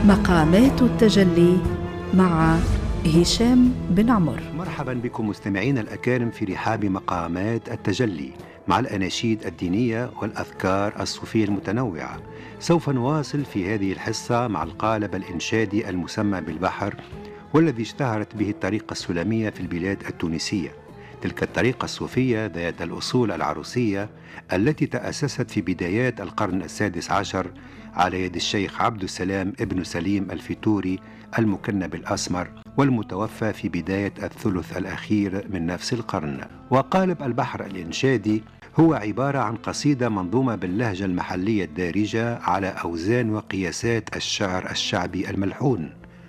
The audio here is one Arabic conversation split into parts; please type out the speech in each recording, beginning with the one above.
مقامات التجلي مع هشام بن عمر. مرحبا بكم مستمعينا الأكارم في رحاب مقامات التجلي مع الأناشيد الدينية والأذكار الصوفية المتنوعة. سوف نواصل في هذه الحصة مع القالب الإنشادي المسمى بالبحر، والذي اشتهرت به الطريقة السلمية في البلاد التونسية. تلك الطريقة الصوفية ذات الأصول العروسية التي تأسست في بدايات القرن السادس عشر على يد الشيخ عبد السلام ابن سليم الفتوري المكنى بالأسمر، والمتوفى في بداية الثلث الأخير من نفس القرن. وقالب البحر الإنشادي هو عبارة عن قصيدة منظومة باللهجة المحلية الدارجة على أوزان وقياسات الشعر الشعبي الملحون،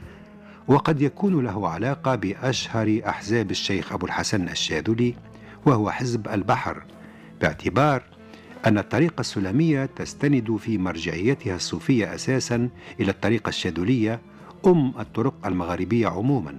وقد يكون له علاقة بأشهر أحزاب الشيخ أبو الحسن الشاذلي، وهو حزب البحر، باعتبار أن الطريقة السلمية تستند في مرجعيتها الصوفية أساسا إلى الطريقة الشاذلية الطرق المغاربية عموما.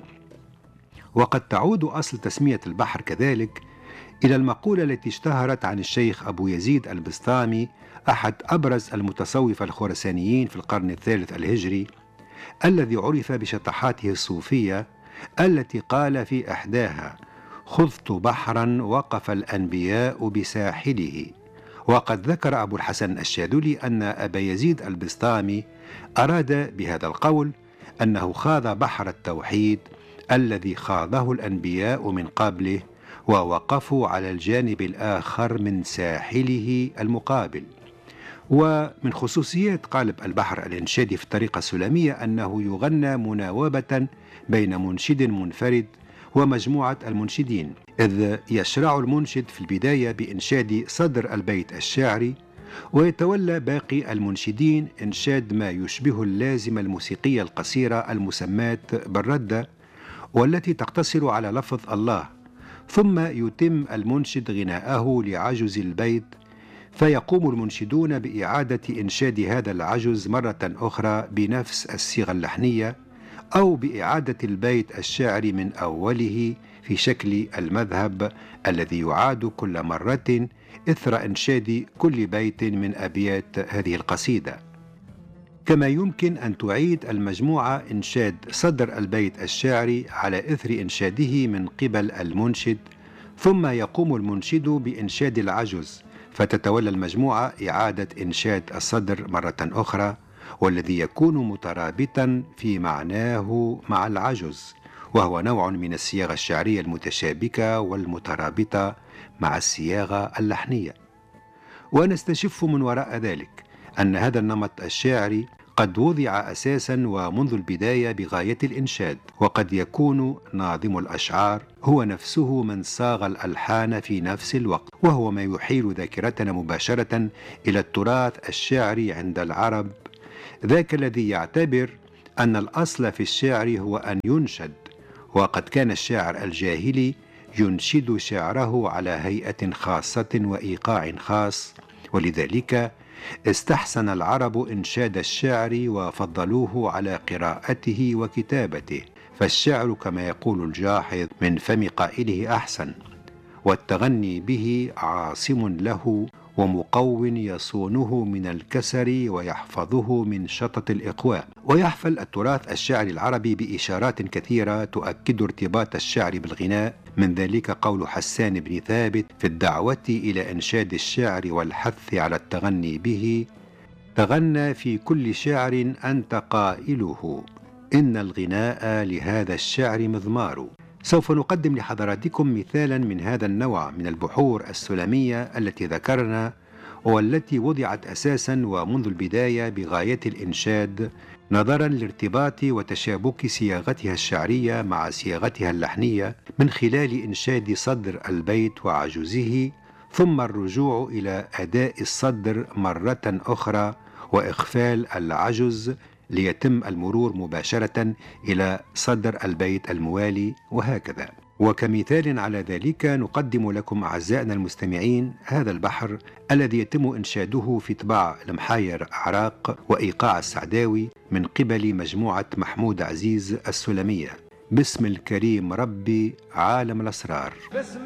وقد تعود أصل تسمية البحر كذلك إلى المقولة التي اشتهرت عن الشيخ أبو يزيد البسطامي، أحد أبرز المتصوفة الخرسانيين في القرن الثالث الهجري، الذي عرف بشطحاته الصوفية، التي قال في إحداها: خضت بحرا وقف الأنبياء بساحله. وقد ذكر أبو الحسن الشاذلي أن أبا يزيد البسطامي أراد بهذا القول أنه خاض بحر التوحيد الذي خاضه الأنبياء من قبله، ووقفوا على الجانب الآخر من ساحله المقابل. ومن خصوصيات قالب البحر الإنشادي في الطريقة السلمية أنه يغنى مناوبة بين منشد منفرد ومجموعة المنشدين، إذ يشرع المنشد في البداية بإنشاد صدر البيت الشعري، ويتولى باقي المنشدين إنشاد ما يشبه اللازمة الموسيقية القصيرة المسماة بالردة، والتي تقتصر على لفظ الله، ثم يتم المنشد غناءه لعجز البيت، فيقوم المنشدون بإعادة إنشاد هذا العجز مرة أخرى بنفس الصيغة اللحنية، أو بإعادة البيت الشعري من أوله في شكل المذهب الذي يعاد كل مرة إثر إنشاد كل بيت من أبيات هذه القصيدة. كما يمكن أن تعيد المجموعة إنشاد صدر البيت الشعري على إثر إنشاده من قبل المنشد، ثم يقوم المنشد بإنشاد العجز، فتتولى المجموعة إعادة إنشاد الصدر مرة أخرى، والذي يكون مترابطا في معناه مع العجز، وهو نوع من الصياغة الشعرية المتشابكة والمترابطة مع الصياغة اللحنية. ونستشف من وراء ذلك أن هذا النمط الشعري قد وضع أساسا ومنذ البداية بغاية الإنشاد، وقد يكون ناظم الأشعار هو نفسه من صاغ الألحان في نفس الوقت، وهو ما يحيل ذاكرتنا مباشرة إلى التراث الشعري عند العرب، ذاك الذي يعتبر أن الأصل في الشعر هو أن ينشد. وقد كان الشاعر الجاهلي ينشد شعره على هيئة خاصة وإيقاع خاص، ولذلك استحسن العرب إنشاد الشعر وفضلوه على قراءته وكتابته، فالشعر كما يقول الجاحظ من فم قائله أحسن، والتغني به عاصم له ومقو يصونه من الكسر ويحفظه من شطط الإقواء. ويحفل التراث الشعري العربي بإشارات كثيرة تؤكد ارتباط الشعر بالغناء، من ذلك قول حسان بن ثابت في الدعوة إلى إنشاد الشعر والحث على التغني به: تغنى في كل شعر أنت قائله، إن الغناء لهذا الشعر مضمار. سوف نقدم لحضراتكم مثالا من هذا النوع من البحور السلمية التي ذكرنا، والتي وضعت أساسا ومنذ البداية بغاية الإنشاد، نظرا لارتباط وتشابك صياغتها الشعرية مع صياغتها اللحنية، من خلال إنشاد صدر البيت وعجزه، ثم الرجوع إلى أداء الصدر مرة أخرى وإخفال العجز، ليتم المرور مباشرة إلى صدر البيت الموالي، وهكذا. وكمثال على ذلك نقدم لكم أعزائنا المستمعين هذا البحر الذي يتم إنشاده في طباع المحاير عراق وإيقاع السعداوي من قبل مجموعة محمود عزيز السلمية، باسم الكريم ربي عالم الأسرار.